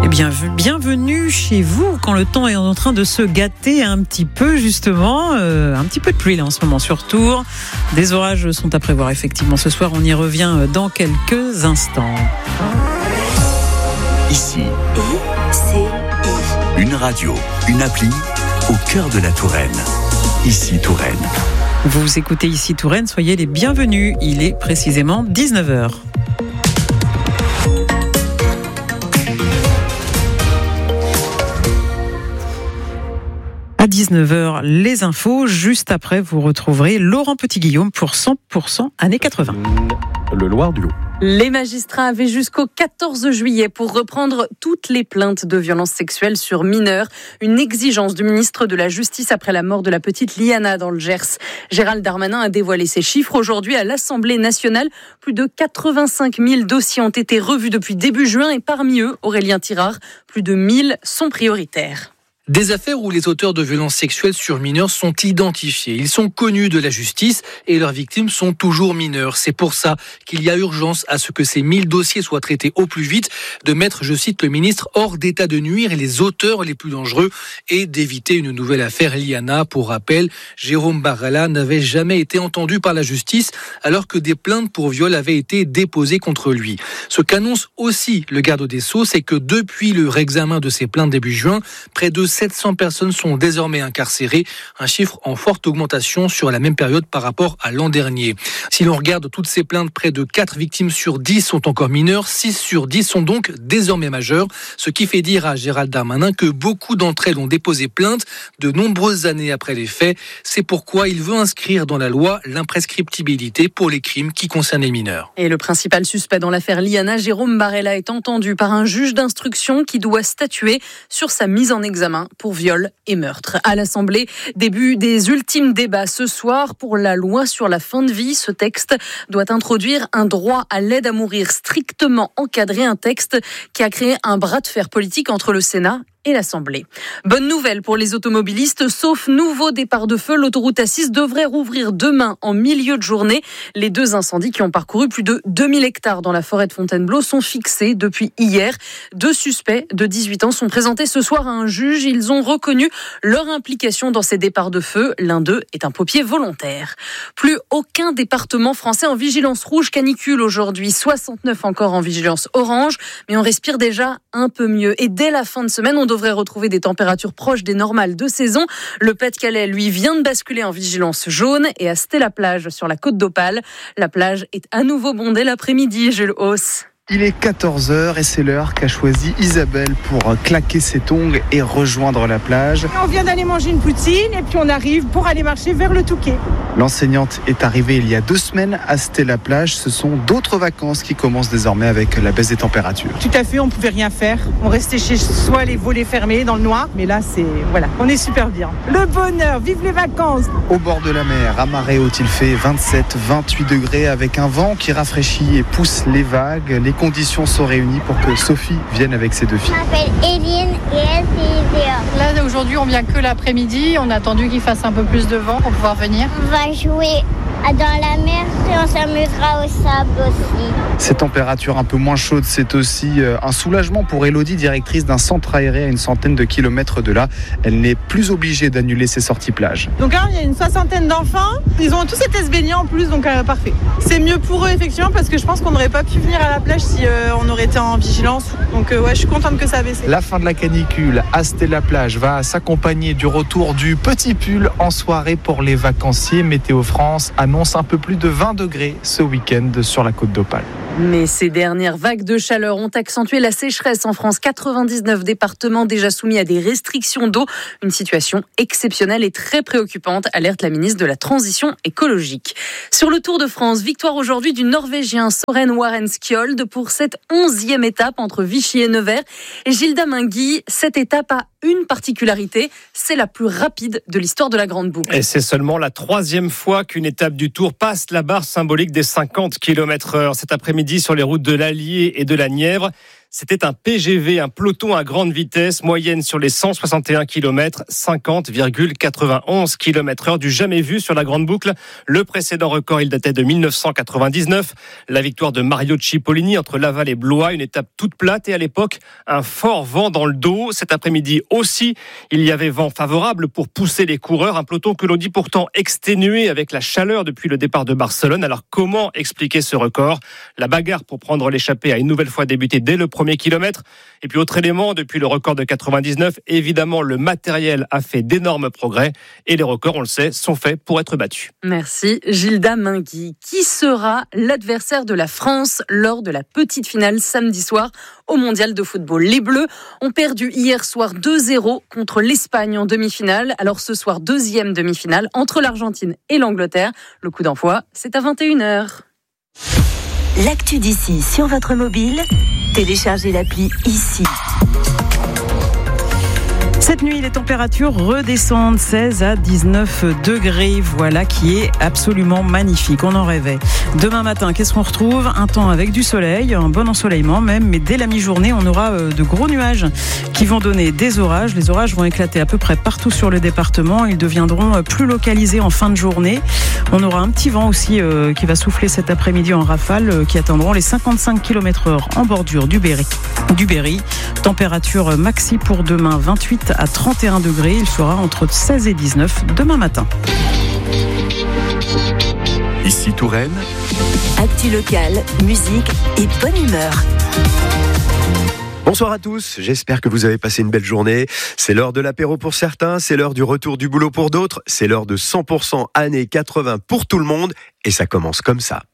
Bienvenue chez vous quand le temps est en train de se gâter un petit peu justement. Un petit peu de pluie là en ce moment sur Tours. Des orages sont à prévoir effectivement ce soir. On y revient dans quelques instants. Ici, une radio, une appli au cœur de la Touraine. Ici Touraine. Vous écoutez Ici Touraine, soyez les bienvenus. Il est précisément 19h. À 19h, les infos. Juste après, vous retrouverez Laurent Petit-Guillaume pour 100% années 80. Le Loir-du-Lot. Les magistrats avaient jusqu'au 14 juillet pour reprendre toutes les plaintes de violences sexuelles sur mineurs. Une exigence du ministre de la Justice après la mort de la petite Liana dans le Gers. Gérald Darmanin a dévoilé ces chiffres aujourd'hui à l'Assemblée nationale. Plus de 85 000 dossiers ont été revus depuis début juin et parmi eux, Aurélien Tirard, plus de 1000 sont prioritaires. Des affaires où les auteurs de violences sexuelles sur mineurs sont identifiés. Ils sont connus de la justice et leurs victimes sont toujours mineures. C'est pour ça qu'il y a urgence à ce que ces 1000 dossiers soient traités au plus vite, de mettre, je cite le ministre, hors d'état de nuire les auteurs les plus dangereux et d'éviter une nouvelle affaire Liana. Pour rappel, Jérôme Barrella n'avait jamais été entendu par la justice alors que des plaintes pour viol avaient été déposées contre lui. Ce qu'annonce aussi le garde des Sceaux, c'est que depuis le réexamen de ces plaintes début juin, près de 700 personnes sont désormais incarcérées, un chiffre en forte augmentation sur la même période par rapport à l'an dernier. Si l'on regarde toutes ces plaintes, près de 4 victimes sur 10 sont encore mineures, 6 sur 10 sont donc désormais majeures, ce qui fait dire à Gérald Darmanin que beaucoup d'entre elles ont déposé plainte de nombreuses années après les faits. C'est pourquoi il veut inscrire dans la loi l'imprescriptibilité pour les crimes qui concernent les mineurs. Et le principal suspect dans l'affaire Liana, Jérôme Barrella, est entendu par un juge d'instruction qui doit statuer sur sa mise en examen pour viol et meurtre. À l'Assemblée, début des ultimes débats ce soir pour la loi sur la fin de vie. Ce texte doit introduire un droit à l'aide à mourir strictement encadré, un texte qui a créé un bras de fer politique entre le Sénat et l'Assemblée. Bonne nouvelle pour les automobilistes, sauf nouveau départ de feu, l'autoroute A6 devrait rouvrir demain en milieu de journée. Les 2 incendies qui ont parcouru plus de 2000 hectares dans la forêt de Fontainebleau sont fixés depuis hier. 2 suspects de 18 ans sont présentés ce soir à un juge. Ils ont reconnu leur implication dans ces départs de feu. L'un d'eux est un pompier volontaire. Plus aucun département français en vigilance rouge canicule aujourd'hui. 69 encore en vigilance orange, mais on respire déjà un peu mieux. Et dès la fin de semaine, on devrait retrouver des températures proches des normales de saison. Le Pas-de-Calais, lui, vient de basculer en vigilance jaune et a Stella-Plage sur la côte d'Opale. La plage est à nouveau bondée l'après-midi, Jules Hauss. Il est 14h et c'est l'heure qu'a choisi Isabelle pour claquer ses tongs et rejoindre la plage. On vient d'aller manger une poutine et puis on arrive pour aller marcher vers le Touquet. L'enseignante est arrivée il y a 2 semaines à Stella-Plage. Ce sont d'autres vacances qui commencent désormais avec la baisse des températures. Tout à fait, on ne pouvait rien faire. On restait chez soi, les volets fermés dans le noir. Mais là, on est super bien. Le bonheur, vive les vacances. Au bord de la mer, à marée haute, il fait 27-28 degrés avec un vent qui rafraîchit et pousse les vagues. Les conditions sont réunies pour que Sophie vienne avec ses 2 filles. Je m'appelle Eline et elle, c'est Iséa. Là, aujourd'hui, on vient que l'après-midi. On a attendu qu'il fasse un peu plus de vent pour pouvoir venir. On va jouer dans la mer et on s'amusera au sable aussi. Ces températures un peu moins chaudes, c'est aussi un soulagement pour Elodie, directrice d'un centre aéré à une centaine de kilomètres de là. Elle n'est plus obligée d'annuler ses sorties plage. Donc là, il y a une 60aine d'enfants. Ils ont tous été se baigner en plus, donc parfait. C'est mieux pour eux, effectivement, parce que je pense qu'on n'aurait pas pu venir à la plage si on aurait été en vigilance. Donc je suis contente que ça a baissé. La fin de la canicule à Stella-Plage va s'accompagner du retour du petit pull en soirée pour les vacanciers. Météo France annonce un peu plus de 20 degrés ce week-end sur la côte d'Opale. Mais ces dernières vagues de chaleur ont accentué la sécheresse en France. 99 départements déjà soumis à des restrictions d'eau. Une situation exceptionnelle et très préoccupante, alerte la ministre de la Transition écologique. Sur le Tour de France, victoire aujourd'hui du Norvégien Søren Skjold pour cette 11e étape entre Vichy et Nevers. Et Gilda Mingui, cette étape a une particularité, c'est la plus rapide de l'histoire de la Grande Boucle. Et c'est seulement la 3e fois qu'une étape du Tour passe la barre symbolique des 50 km/h. Cet après-midi sur les routes de l'Allier et de la Nièvre, C'était un PGV, un peloton à grande vitesse, moyenne sur les 161 km, 50,91 km/h, du jamais vu sur la grande boucle. Le précédent record, il datait de 1999. La victoire de Mario Cipollini entre Laval et Blois, une étape toute plate et à l'époque, un fort vent dans le dos. Cet après-midi aussi, il y avait vent favorable pour pousser les coureurs. Un peloton que l'on dit pourtant exténué avec la chaleur depuis le départ de Barcelone. Alors comment expliquer ce record ? La bagarre pour prendre l'échappée a une nouvelle fois débuté dès le premier kilomètre. Et puis autre élément, depuis le record de 99, évidemment le matériel a fait d'énormes progrès et les records, on le sait, sont faits pour être battus. Merci Gilda Mingui. Qui sera l'adversaire de la France lors de la petite finale samedi soir au Mondial de football ? Les Bleus ont perdu hier soir 2-0 contre l'Espagne en demi-finale. Alors ce soir, deuxième demi-finale entre l'Argentine et l'Angleterre. Le coup d'envoi, c'est à 21h. L'actu d'ici sur votre mobile, téléchargez l'appli ici. Cette nuit, les températures redescendent 16 à 19 degrés. Voilà qui est absolument magnifique. On en rêvait. Demain matin, qu'est-ce qu'on retrouve ? Un temps avec du soleil, un bon ensoleillement même, mais dès la mi-journée, on aura de gros nuages qui vont donner des orages. Les orages vont éclater à peu près partout sur le département. Ils deviendront plus localisés en fin de journée. On aura un petit vent aussi qui va souffler cet après-midi en rafale, qui atteindront les 55 km/h en bordure du Berry. Température maxi pour demain, 28 à 31 degrés. Il sera entre 16 et 19 demain matin. Ici Touraine. Actu locale, musique et bonne humeur. Bonsoir à tous, j'espère que vous avez passé une belle journée. C'est l'heure de l'apéro pour certains, c'est l'heure du retour du boulot pour d'autres, c'est l'heure de 100% années 80 pour tout le monde et ça commence comme ça.